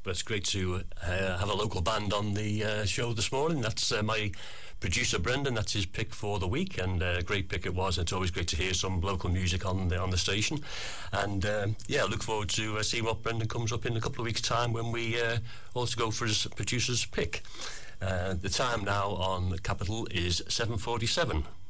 but it's great to have a local band on the show this morning. That's my producer Brendan. That's his pick for the week, and a great pick it was. It's always great to hear some local music on the station, and I look forward to seeing what Brendan comes up in a couple of weeks' time when we also go for his producer's pick. The time now on Capital is 7:47.